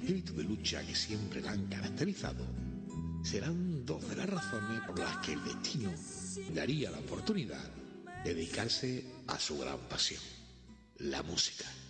espíritu de lucha que siempre la han caracterizado, serán dos de las razones por las que el destino le haría la oportunidad de dedicarse a su gran pasión, la música.